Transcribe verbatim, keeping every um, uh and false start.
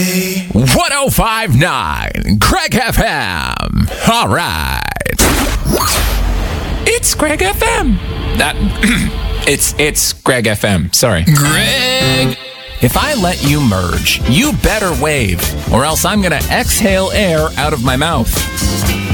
way. one oh five point nine Greg F M. All right. It's Greg F M. That it's it's Greg F M. Sorry. Greg. If I let you merge, you better wave, or else I'm going to exhale air out of my mouth.